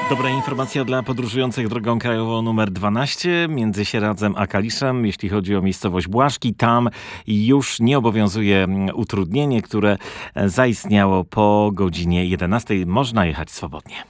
Dobra informacja dla podróżujących drogą krajową numer 12 między Sieradzem a Kaliszem. Jeśli chodzi o miejscowość Błaszki, tam już nie obowiązuje utrudnienie, które zaistniało po godzinie 11. Można jechać swobodnie.